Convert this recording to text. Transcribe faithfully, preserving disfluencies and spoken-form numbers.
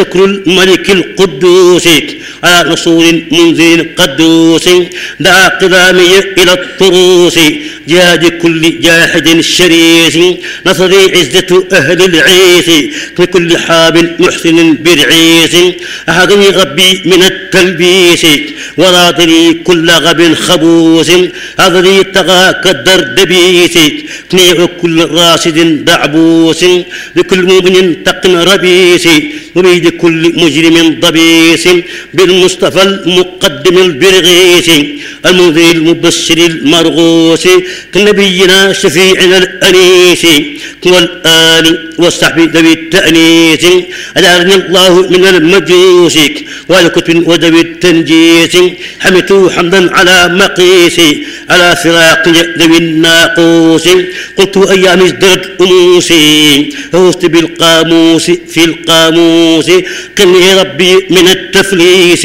شكر الملك القدوس على رسول منزل قدوس دعا قدامي إلى الطروس جهاد كل جاحد شريس نصري عزة أهل العيس لكل حاب محسن برعيس أحضني ربي من التلبيس وراضني كل غب خبوس أضري طغى كالدردبيس كنيع كل راشد دعبوس لكل مؤمن تقن ربيس نريد كل مجرم ضبيس بالمصطفى المقدم البرغيس المنذر المبشر المرغوس كنبينا شفيعنا الأنيس والآل والصحب ذوي التأنيس أجعلني الله من المجوس والكتب وذوي التنجيس حمدت حمدا على مقيسي على فراق ذوي الناقوس قلت أيام ازدرت أموسي فوزت بالقاموس في القاموس قني ربي من التفليس